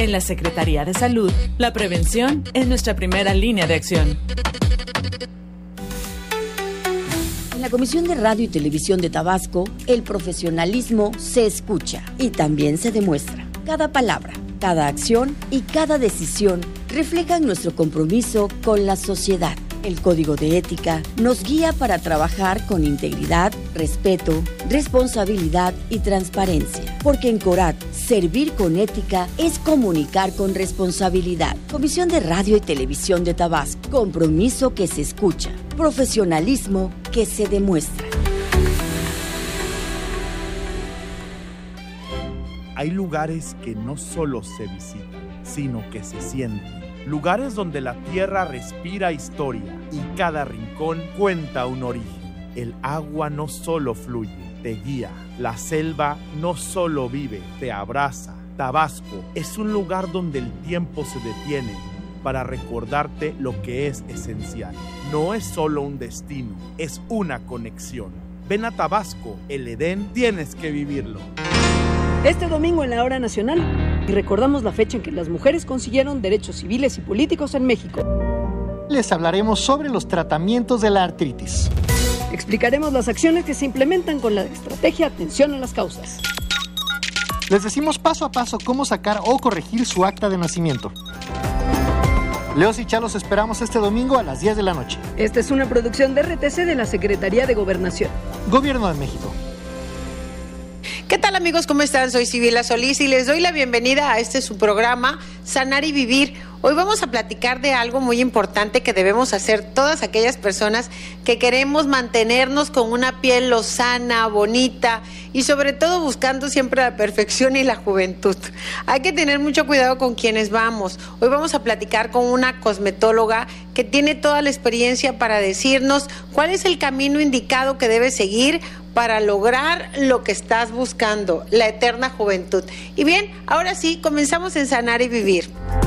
En la Secretaría de Salud, la prevención es nuestra primera línea de acción. En la Comisión de Radio y Televisión de Tabasco, el profesionalismo se escucha y también se demuestra. Cada palabra, cada acción y cada decisión reflejan nuestro compromiso con la sociedad. El Código de Ética nos guía para trabajar con integridad, respeto, responsabilidad y transparencia. Porque en CORAT, servir con ética es comunicar con responsabilidad. Comisión de Radio y Televisión de Tabasco. Compromiso que se escucha. Profesionalismo que se demuestra. Hay lugares que no solo se visitan, sino que se sienten. Lugares donde la tierra respira historia y cada rincón cuenta un origen. El agua no solo fluye, te guía. La selva no solo vive, te abraza. Tabasco es un lugar donde el tiempo se detiene para recordarte lo que es esencial. No es solo un destino, es una conexión. Ven a Tabasco, el Edén tienes que vivirlo. Este domingo en la Hora Nacional y recordamos la fecha en que las mujeres consiguieron derechos civiles y políticos en México. Les hablaremos sobre los tratamientos de la artritis. Explicaremos las acciones que se implementan con la estrategia Atención a las Causas. Les decimos paso a paso cómo sacar o corregir su acta de nacimiento. Leos y Chalos esperamos este domingo a las 10 de la noche. Esta es una producción de RTC de la Secretaría de Gobernación. Gobierno de México. ¿Qué tal, amigos? ¿Cómo están? Soy Sibila Solís y les doy la bienvenida a su programa Sanar y Vivir. Hoy vamos a platicar de algo muy importante que debemos hacer todas aquellas personas que queremos mantenernos con una piel lozana, bonita y sobre todo buscando siempre la perfección y la juventud. Hay que tener mucho cuidado con quienes vamos. Hoy vamos a platicar con una cosmetóloga que tiene toda la experiencia para decirnos cuál es el camino indicado que debes seguir para lograr lo que estás buscando, la eterna juventud. Y bien, ahora sí, comenzamos en Sanar y Vivir.